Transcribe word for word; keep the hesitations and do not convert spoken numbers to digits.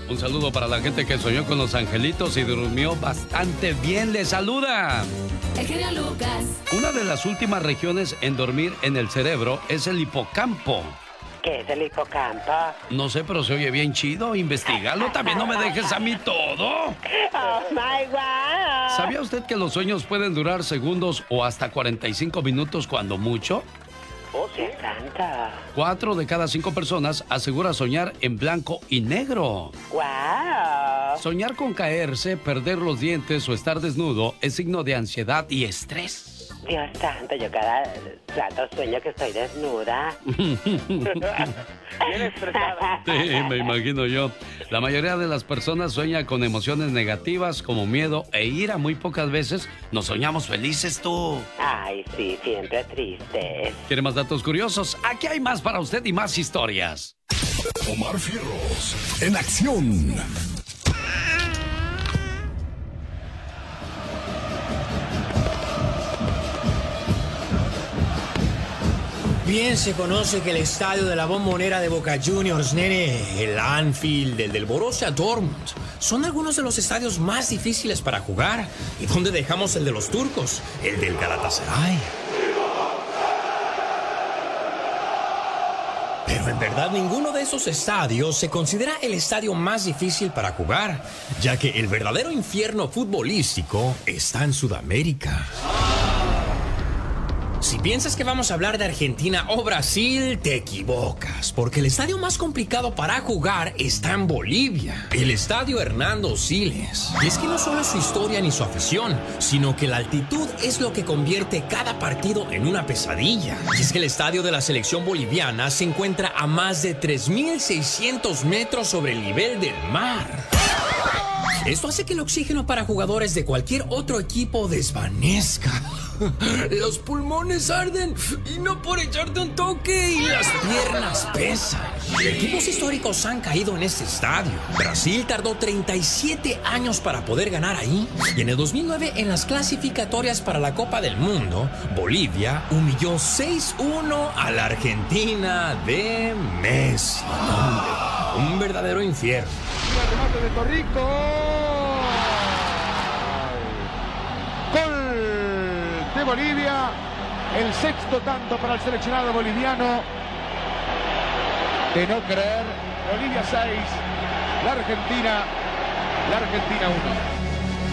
Un saludo para la gente que soñó con los angelitos y durmió bastante bien. ¡Le saluda! El genio Lucas. Una de las últimas regiones en dormir en el cerebro es el hipocampo. ¿Qué es el hipocampo? No sé, pero se oye bien chido. Investígalo. También no me dejes a mí todo. Oh, my God. ¿Sabía usted que los sueños pueden durar segundos o hasta cuarenta y cinco minutos cuando mucho? Oh, sí. ¿Qué tanta? Cuatro de cada cinco personas asegura soñar en blanco y negro. Wow. Soñar con caerse, perder los dientes o estar desnudo es signo de ansiedad y estrés. Dios santo, yo cada rato sueño que estoy desnuda. Bien estresada. Sí, me imagino yo. La mayoría de las personas sueña con emociones negativas como miedo e ira. Muy pocas veces nos soñamos felices, tú. Ay, sí, siempre triste. ¿Quiere más datos curiosos? Aquí hay más para usted y más historias. Omar Fierros, en acción. Bien se conoce que el estadio de la Bombonera de Boca Juniors, nene, el Anfield, el del Borussia Dortmund, son algunos de los estadios más difíciles para jugar. ¿Y dónde dejamos el de los turcos? El del Galatasaray. Pero en verdad ninguno de esos estadios se considera el estadio más difícil para jugar, ya que el verdadero infierno futbolístico está en Sudamérica. Si piensas que vamos a hablar de Argentina o Brasil, te equivocas, porque el estadio más complicado para jugar está en Bolivia, el Estadio Hernando Siles. Y es que no solo es su historia ni su afición, sino que la altitud es lo que convierte cada partido en una pesadilla. Y es que el estadio de la selección boliviana se encuentra a más de tres mil seiscientos metros sobre el nivel del mar. Esto hace que el oxígeno para jugadores de cualquier otro equipo desvanezca. Los pulmones arden y no por echarte un toque y las piernas pesan. Equipos históricos han caído en este estadio. Brasil tardó treinta y siete años para poder ganar ahí. Y en el dos mil nueve, en las clasificatorias para la Copa del Mundo, Bolivia humilló seis uno a la Argentina de Messi. Hombre, un verdadero infierno. El remate de Torrico. Gol de Bolivia. El sexto tanto para el seleccionado boliviano. De no creer. Bolivia seis. La Argentina. La Argentina uno.